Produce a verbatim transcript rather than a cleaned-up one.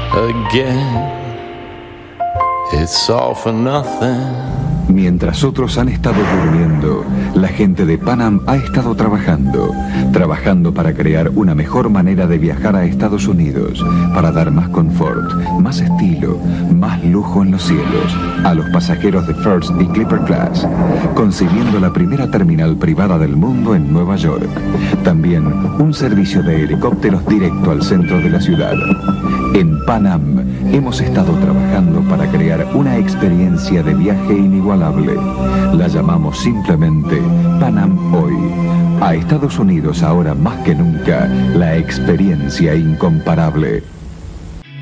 again. It's all for nothing. Mientras otros han estado durmiendo, la gente de Pan Am ha estado trabajando, trabajando para crear una mejor manera de viajar a Estados Unidos, para dar más confort, más estilo, más lujo en los cielos a los pasajeros de First y Clipper Class, concibiendo la primera terminal privada del mundo en Nueva York. También un servicio de helicópteros directo al centro de la ciudad. En Pan Am hemos estado trabajando para crear una experiencia de viaje inigualable. La llamamos simplemente Pan Am Hoy. A Estados Unidos ahora más que nunca, la experiencia incomparable.